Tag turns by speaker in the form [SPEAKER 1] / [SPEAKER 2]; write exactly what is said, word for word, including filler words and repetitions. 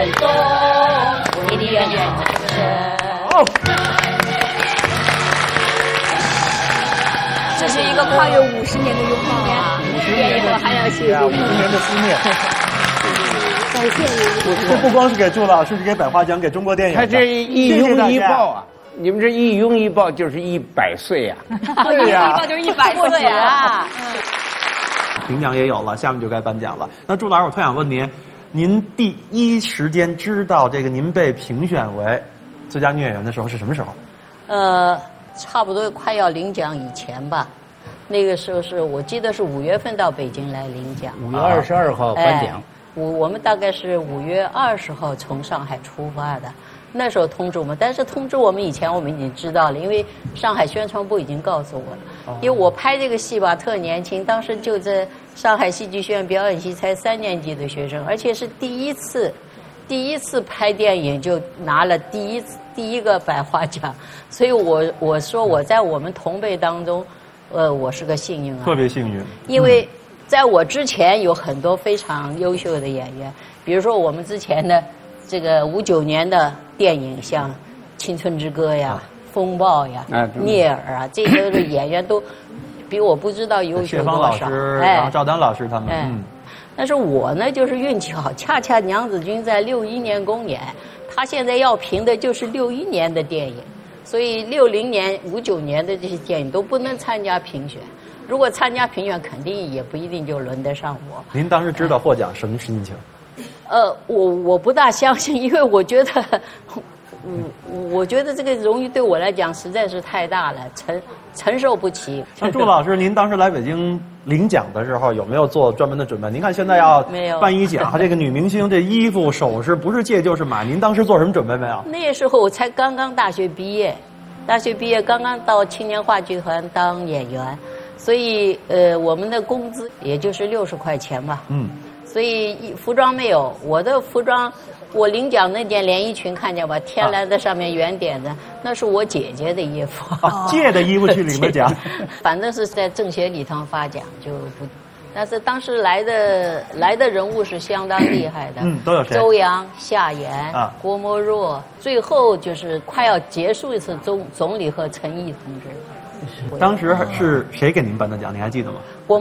[SPEAKER 1] 人中，为你愿生。
[SPEAKER 2] 这是一个跨越五十年的拥抱啊！
[SPEAKER 3] 五十年以后还要去五十年的思念。
[SPEAKER 1] 感谢您。
[SPEAKER 3] 这不光是给祝老师，是给百花奖，给中国电影。
[SPEAKER 4] 他这一拥一抱啊！你们这一拥一抱就是一百岁呀！
[SPEAKER 3] 对呀，
[SPEAKER 2] 一抱就是一百岁啊！
[SPEAKER 3] 评奖也有了，下面就该颁奖了。那祝老师，我特想问您，您第一时间知道这个您被评选为最佳女演员的时候是什么时候？
[SPEAKER 1] 呃，差不多快要领奖以前吧。那个时候是我记得是五月份到北京来领奖。
[SPEAKER 4] 五月二十二号颁奖。
[SPEAKER 1] 我我们大概是五月二十号从上海出发的。那时候通知我们，但是通知我们以前我们已经知道了，因为上海宣传部已经告诉我了。因为我拍这个戏吧特年轻，当时就在上海戏剧学院表演系才三年级的学生，而且是第一次，第一次拍电影就拿了第一第一个百花奖，所以我我说我在我们同辈当中，呃，我是个幸运啊，
[SPEAKER 3] 特别幸运，
[SPEAKER 1] 因为在我之前有很多非常优秀的演员，比如说我们之前的这个五九年的电影，像《青春之歌》呀、《风暴》呀、
[SPEAKER 4] 啊、
[SPEAKER 1] 聂耳啊，这些的演员都比我不知道优秀多少。谢
[SPEAKER 3] 芳老师，哎、然后赵丹老师他们。
[SPEAKER 1] 哎、嗯。但是我呢，就是运气好，恰恰娘子军在六一年公演，他现在要评的就是六一年的电影，所以六零年、五九年的这些电影都不能参加评选。如果参加评选，肯定也不一定就轮得上我。
[SPEAKER 3] 您当时知道获奖什么心情？
[SPEAKER 1] 呃，我我不大相信，因为我觉得，我我觉得这个荣誉对我来讲实在是太大了，承承受不起。
[SPEAKER 3] 那祝老师，您当时来北京领奖的时候，有没有做专门的准备？您看现在要颁一奖，这个女明星这衣服首饰不是借就是买，您当时做什么准备没有？
[SPEAKER 1] 那时候我才刚刚大学毕业，大学毕业刚刚到青年话剧团当演员，所以呃，我们的工资也就是六十块钱吧。嗯。所以服装没有，我的服装，我领奖那件连衣裙看见吧，天蓝的上面圆点的，那是我姐姐的衣服。
[SPEAKER 3] 啊、借的衣服去领的奖，
[SPEAKER 1] 反正是在政协礼堂发奖，就不。但是当时来的来的人物是相当厉害的，
[SPEAKER 3] 嗯，都有谁？
[SPEAKER 1] 周扬、夏言、啊、郭沫若，最后就是快要结束一次总总理和陈毅同志。
[SPEAKER 3] 当时是谁给您颁的奖？你还记得吗？
[SPEAKER 1] 郭